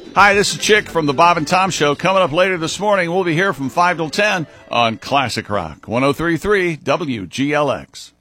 Hi, this is Chick from the Bob and Tom Show. Coming up later this morning, we'll be here from 5 till 10 on Classic Rock 103.3 WGLX.